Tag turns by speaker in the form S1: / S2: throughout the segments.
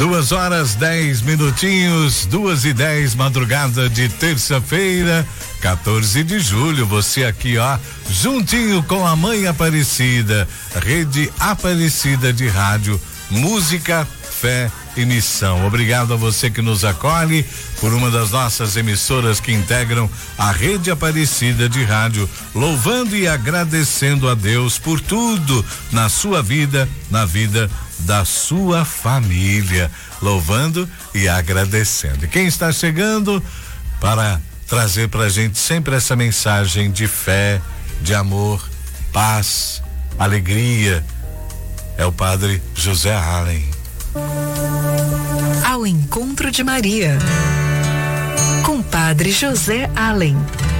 S1: 2h10, 2h10, madrugada de terça-feira, 14 de julho. Você aqui, ó, juntinho com a Mãe Aparecida, Rede Aparecida de Rádio, música, fé e missão. Obrigado a você que nos acolhe por uma das nossas emissoras que integram a Rede Aparecida de Rádio, louvando e agradecendo a Deus por tudo na sua vida, na vida da sua família, louvando e agradecendo. E quem está chegando para trazer pra gente sempre essa mensagem de fé, de amor, paz, alegria, é o Padre José Allen.
S2: Ao encontro de Maria, com Padre José Allen.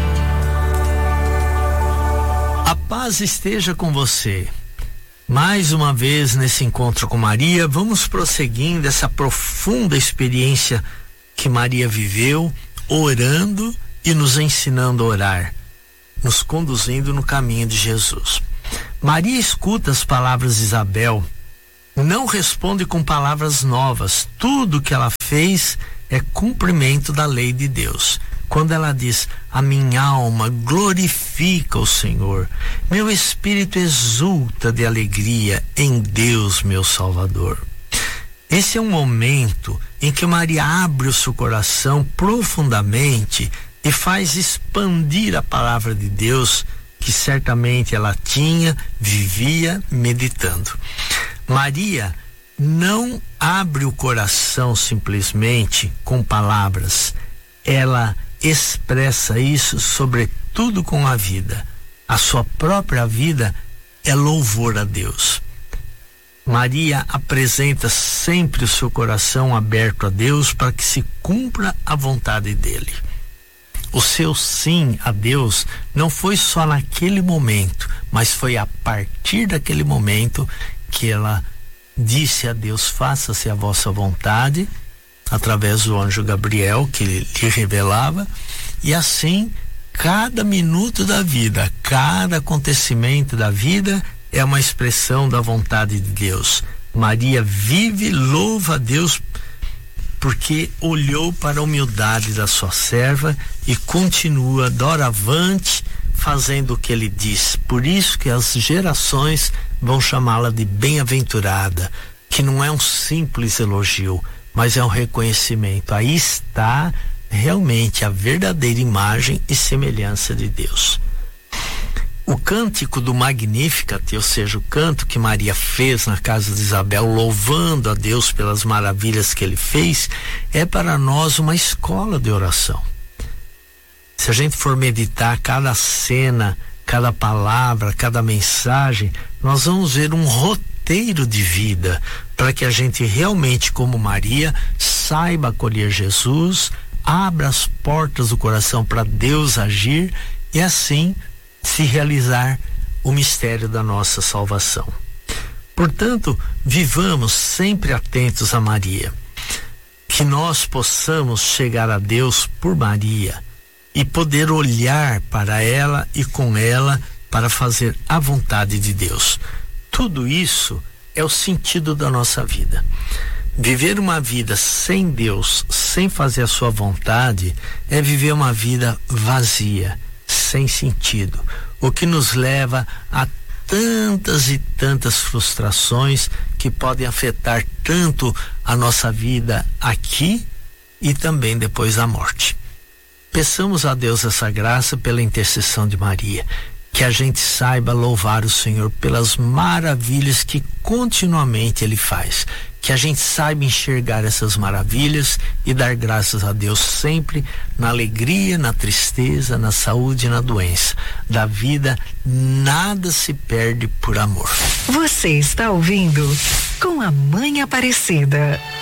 S3: A paz esteja com você. Mais uma vez nesse encontro com Maria, vamos prosseguindo essa profunda experiência que Maria viveu, orando e nos ensinando a orar, nos conduzindo no caminho de Jesus. Maria escuta as palavras de Isabel, não responde com palavras novas. Tudo que ela fez é cumprimento da lei de Deus. Quando ela diz: a minha alma glorifica o Senhor, meu espírito exulta de alegria em Deus, meu Salvador. Esse é um momento em que Maria abre o seu coração profundamente e faz expandir a palavra de Deus, que certamente ela vivia meditando. Maria não abre o coração simplesmente com palavras, ela expressa isso sobretudo com a vida. A sua própria vida é louvor a Deus. Maria apresenta sempre o seu coração aberto a Deus para que se cumpra a vontade dele. O seu sim a Deus não foi só naquele momento, mas foi a partir daquele momento que ela disse a Deus: faça-se a vossa vontade, através do anjo Gabriel que lhe revelava. E assim, cada minuto da vida, cada acontecimento da vida é uma expressão da vontade de Deus. Maria vive, louva a Deus porque olhou para a humildade da sua serva e continua doravante fazendo o que ele diz. Por isso que as gerações vão chamá-la de bem-aventurada, que não é um simples elogio, mas é um reconhecimento. Aí está realmente a verdadeira imagem e semelhança de Deus. O cântico do Magnificat, ou seja, o canto que Maria fez na casa de Isabel, louvando a Deus pelas maravilhas que ele fez, é para nós uma escola de oração. Se a gente for meditar cada cena, cada palavra, cada mensagem, nós vamos ver um roteiro de vida para que a gente realmente, como Maria, saiba acolher Jesus, abra as portas do coração para Deus agir e assim se realizar o mistério da nossa salvação. Portanto, vivamos sempre atentos a Maria, que nós possamos chegar a Deus por Maria e poder olhar para ela e com ela para fazer a vontade de Deus. Tudo isso é o sentido da nossa vida. Viver uma vida sem Deus, sem fazer a sua vontade, é viver uma vida vazia, sem sentido, o que nos leva a tantas e tantas frustrações que podem afetar tanto a nossa vida aqui e também depois da morte. Peçamos a Deus essa graça pela intercessão de Maria, que a gente saiba louvar o Senhor pelas maravilhas que continuamente Ele faz, que a gente saiba enxergar essas maravilhas e dar graças a Deus sempre na alegria, na tristeza, na saúde e na doença. Da vida nada se perde por amor.
S2: Você está ouvindo Com a Mãe Aparecida.